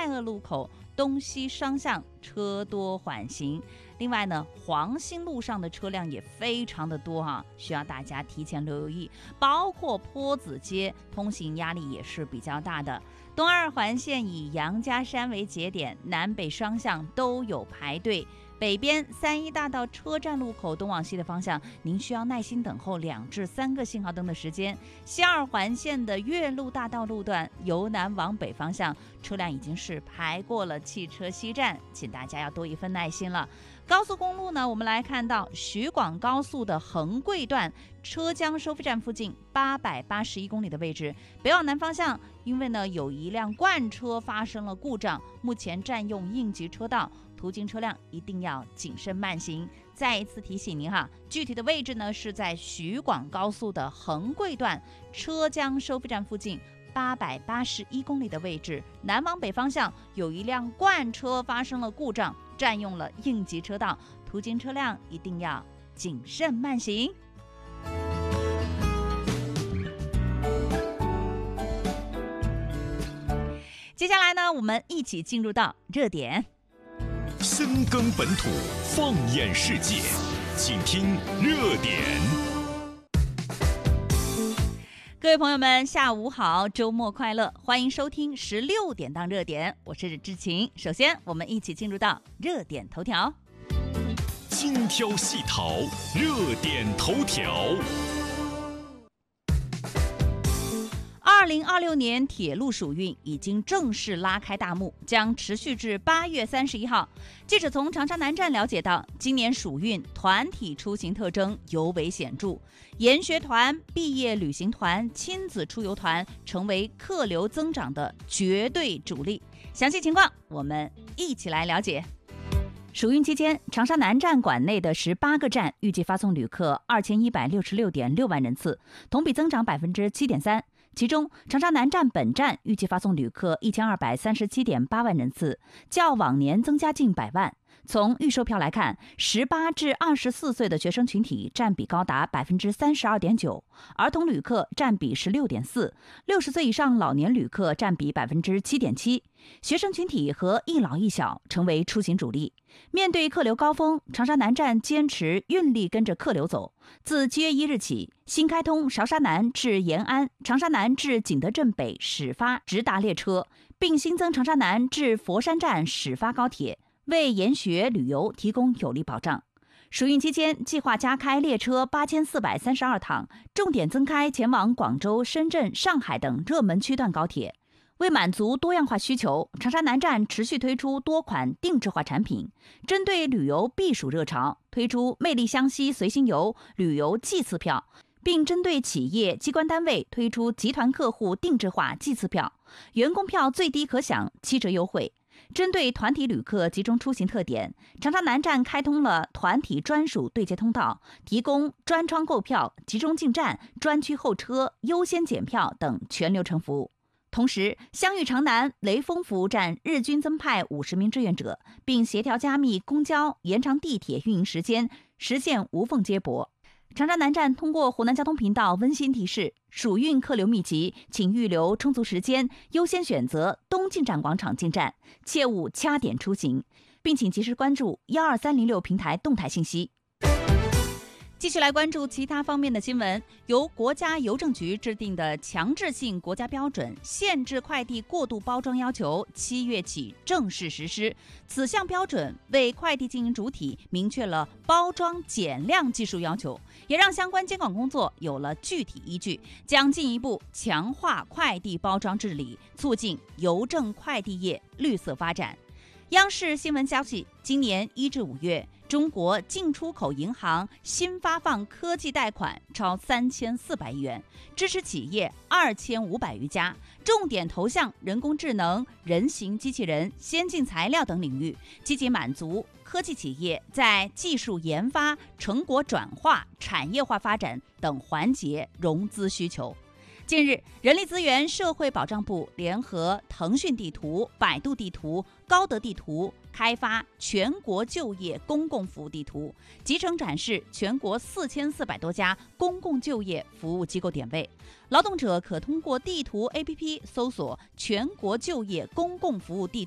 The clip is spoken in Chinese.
鄂路口东西双向车多缓行。另外呢，黄兴路上的车辆也非常的多需要大家提前留意，包括坡子街通行压力也是比较大的。东二环线以杨家山为节点，南北双向都有排队。北边3·1大道车站路口东往西的方向，您需要耐心等候2至3个信号灯的时间。西二环线的岳麓大道路段由南往北方向，车辆已经是排过了汽车西站，请大家要多一份耐心了。高速公路呢，我们来看到徐广高速的横桂段车江收费站附近881公里的位置，北往南方向，因为呢有一辆罐车发生了故障，目前占用应急车道，途经车辆一定要谨慎慢行。再一次提醒您具体的位置呢是在徐广高速的横桂段车江收费站附近881公里的位置，南往北方向有一辆罐车发生了故障，占用了应急车道，途经车辆一定要谨慎慢行。接下来呢，我们一起进入到热点。 深耕本土，放眼世界，请听热点。 各位朋友们，下午好，周末快乐，欢迎收听16点档热点，我是知晴。首先，我们一起进入到热点头条， 精挑细淘，热点头条。 2026年铁路暑运已经正式拉开大幕，将持续至8月31号。记者从长沙南站了解到，今年暑运团体出行特征尤为显著，研学团、毕业旅行团、亲子出游团成为客流增长的绝对主力。详细情况我们一起来了解。暑运期间，长沙南站管内的18个站预计发送旅客2166.6万人次，同比增长7.3%。其中，长沙南站本站预计发送旅客1237.8万人次，较往年增加近100万。从预售票来看，18至24岁的学生群体占比高达32.9%，儿童旅客占比16.4%，60岁以上老年旅客占比7.7%。学生群体和一老一小成为出行主力。面对客流高峰，长沙南站坚持运力跟着客流走。自7月1日起，新开通韶沙南至延安、长沙南至景德镇北始发直达列车，并新增长沙南至佛山站始发高铁，为研学旅游提供有力保障。暑运期间，计划加开列车8432趟，重点增开前往广州、深圳、上海等热门区段高铁。为满足多样化需求，长沙南站持续推出多款定制化产品，针对旅游避暑热潮，推出魅力湘西随心游旅游季次票，并针对企业机关单位推出集团客户定制化季次票，员工票最低可享7折优惠。针对团体旅客集中出行特点，长沙南站开通了团体专属对接通道，提供专窗购票、集中进站、专区候车、优先检票等全流程服务。同时，湘豫长南、雷锋服务站日均增派50名志愿者，并协调加密公交、延长地铁运营时间，实现无缝接驳。长沙南站通过湖南交通频道温馨提示：暑运客流密集，请预留充足时间，优先选择东进站广场进站，切勿掐点出行，并请及时关注12306平台动态信息。继续来关注其他方面的新闻。由国家邮政局制定的强制性国家标准限制快递过度包装要求7月起正式实施。此项标准为快递经营主体明确了包装减量技术要求，也让相关监管工作有了具体依据，将进一步强化快递包装治理，促进邮政快递业绿色发展。央视新闻消息，今年1至5月，中国进出口银行新发放科技贷款超3400亿元，支持企业2500余家，重点投向人工智能、人形机器人、先进材料等领域，积极满足科技企业在技术研发、成果转化、产业化发展等环节融资需求。近日，人力资源社会保障部联合腾讯地图、百度地图、高德地图开发全国就业公共服务地图，集成展示全国4400多家公共就业服务机构点位。劳动者可通过地图 APP 搜索全国就业公共服务地